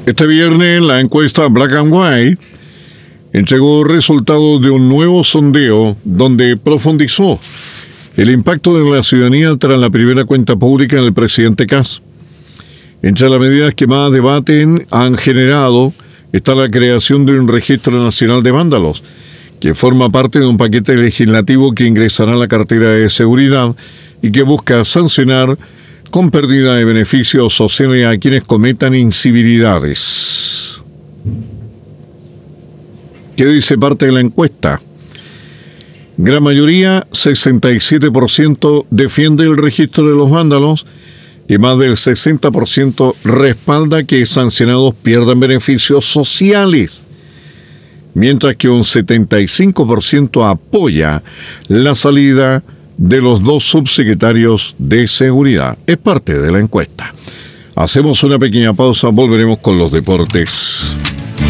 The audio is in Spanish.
Este viernes la encuesta Black and White entregó resultados de un nuevo sondeo donde profundizó el impacto de la ciudadanía tras la primera cuenta pública del presidente Kast. Entre las medidas que más debaten han generado está la creación de un registro nacional de vándalos, que forma parte de un paquete legislativo que ingresará a la cartera de seguridad y que busca sancionar con pérdida de beneficios sociales a quienes cometan incivilidades. ¿Qué dice parte de la encuesta? Gran mayoría, 67%, defiende el registro de los vándalos y más del 60% respalda que sancionados pierdan beneficios sociales, mientras que un 75% apoya la salida de los dos subsecretarios de seguridad. Es parte de la encuesta. Hacemos una pequeña pausa, volveremos con los deportes.